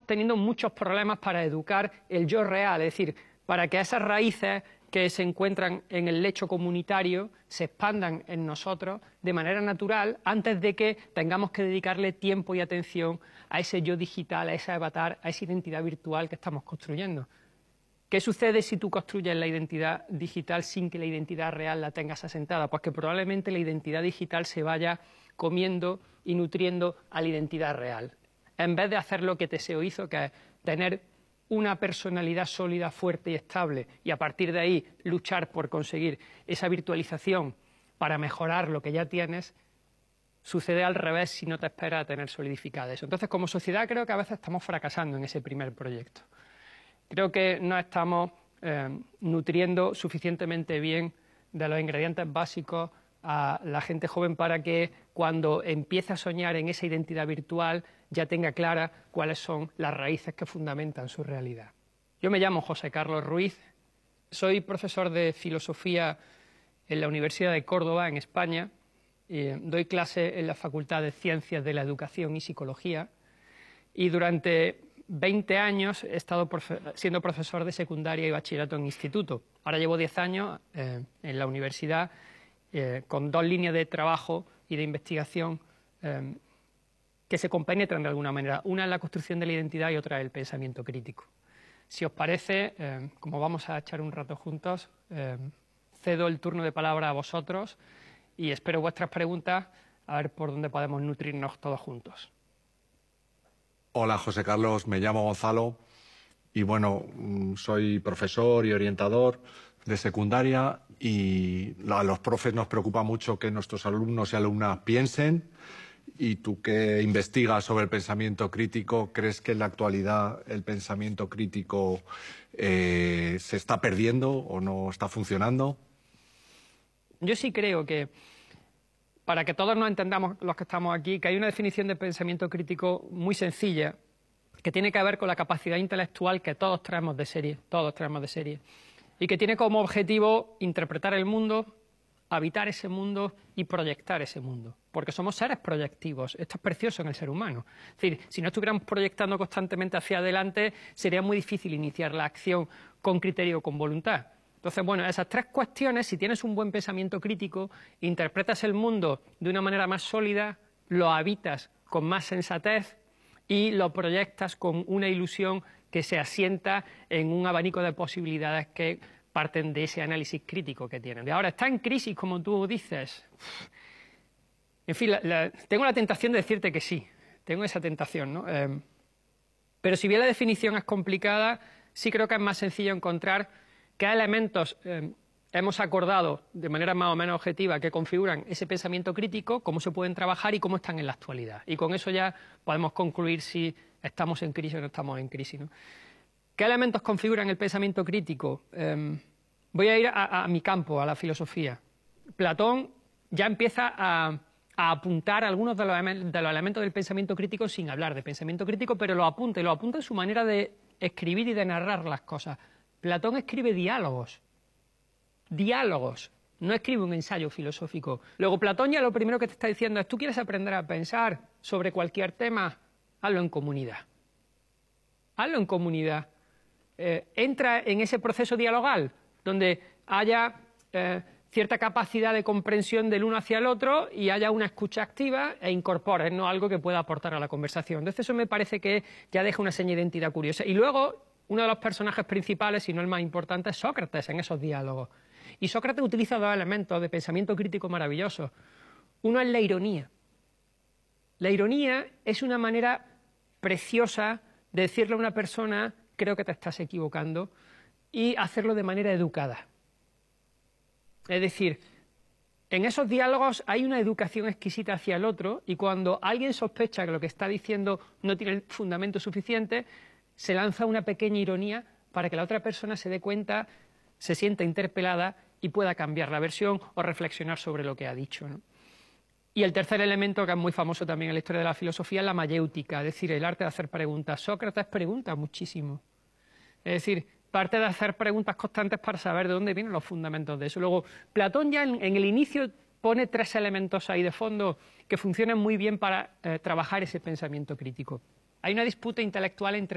teniendo muchos problemas para educar el yo real, es decir, para que esas raíces que se encuentran en el lecho comunitario se expandan en nosotros de manera natural antes de que tengamos que dedicarle tiempo y atención a ese yo digital, a ese avatar, a esa identidad virtual que estamos construyendo. ¿Qué sucede si tú construyes la identidad digital sin que la identidad real la tengas asentada? Pues que probablemente la identidad digital se vaya comiendo y nutriendo a la identidad real, en vez de hacer lo que Teseo hizo, que es tener una personalidad sólida, fuerte y estable, y a partir de ahí luchar por conseguir esa virtualización para mejorar lo que ya tienes. Sucede al revés si no te esperas a tener solidificado eso. Entonces, como sociedad creo que a veces estamos fracasando en ese primer proyecto. Creo que no estamos nutriendo suficientemente bien de los ingredientes básicos a la gente joven para que cuando empiece a soñar en esa identidad virtual ya tenga clara cuáles son las raíces que fundamentan su realidad. Yo me llamo José Carlos Ruiz, soy profesor de filosofía en la Universidad de Córdoba, en España, doy clase en la Facultad de Ciencias de la Educación y Psicología y durante 20 años he estado siendo profesor de secundaria y bachillerato en instituto. Ahora llevo 10 años en la universidad con 2 líneas de trabajo y de investigación que se compenetran de alguna manera. Una es la construcción de la identidad y otra es el pensamiento crítico. Si os parece, como vamos a echar un rato juntos, cedo el turno de palabra a vosotros y espero vuestras preguntas a ver por dónde podemos nutrirnos todos juntos. Hola José Carlos, me llamo Gonzalo y bueno, soy profesor y orientador de secundaria y a los profes nos preocupa mucho que nuestros alumnos y alumnas piensen. Y tú que investigas sobre el pensamiento crítico, ¿crees que en la actualidad el pensamiento crítico se está perdiendo o no está funcionando? Yo sí creo que, para que todos nos entendamos los que estamos aquí, que hay una definición de pensamiento crítico muy sencilla, que tiene que ver con la capacidad intelectual que todos traemos de serie, y que tiene como objetivo interpretar el mundo, habitar ese mundo y proyectar ese mundo, porque somos seres proyectivos. Esto es precioso en el ser humano. Es decir, si no estuviéramos proyectando constantemente hacia adelante, sería muy difícil iniciar la acción con criterio, con voluntad. Entonces, bueno, esas 3 cuestiones, si tienes un buen pensamiento crítico, interpretas el mundo de una manera más sólida, lo habitas con más sensatez y lo proyectas con una ilusión que se asienta en un abanico de posibilidades que parten de ese análisis crítico que tienen. De ahora está en crisis, como tú dices. En fin, tengo la tentación de decirte que sí, tengo esa tentación, ¿no? Pero si bien la definición es complicada, sí creo que es más sencillo encontrar qué elementos hemos acordado de manera más o menos objetiva que configuran ese pensamiento crítico, cómo se pueden trabajar y cómo están en la actualidad. Y con eso ya podemos concluir si estamos en crisis o no estamos en crisis, ¿no? ¿Qué elementos configuran el pensamiento crítico? Voy a ir a mi campo, a la filosofía. Platón ya empieza a apuntar algunos de los elementos del pensamiento crítico sin hablar de pensamiento crítico, pero lo apunta en su manera de escribir y de narrar las cosas. Platón escribe diálogos, no escribe un ensayo filosófico. Luego Platón ya lo primero que te está diciendo es: tú quieres aprender a pensar sobre cualquier tema, hazlo en comunidad. Hazlo en comunidad. Entra en ese proceso dialogal donde haya cierta capacidad de comprensión del uno hacia el otro y haya una escucha activa e incorpores, ¿no?, algo que pueda aportar a la conversación. Entonces eso me parece que ya deja una seña de identidad curiosa. Y luego uno de los personajes principales, si no el más importante, es Sócrates en esos diálogos. Y Sócrates utiliza 2 elementos de pensamiento crítico maravillosos. Uno es la ironía. La ironía es una manera preciosa de decirle a una persona: creo que te estás equivocando, y hacerlo de manera educada. Es decir, en esos diálogos hay una educación exquisita hacia el otro, y cuando alguien sospecha que lo que está diciendo no tiene el fundamento suficiente, se lanza una pequeña ironía para que la otra persona se dé cuenta, se sienta interpelada y pueda cambiar la versión o reflexionar sobre lo que ha dicho, ¿no? Y el tercer elemento, que es muy famoso también en la historia de la filosofía, es la mayéutica, es decir, el arte de hacer preguntas. Sócrates pregunta muchísimo. Es decir, parte de hacer preguntas constantes para saber de dónde vienen los fundamentos de eso. Luego, Platón ya en el inicio pone 3 elementos ahí de fondo que funcionan muy bien para trabajar ese pensamiento crítico. Hay una disputa intelectual entre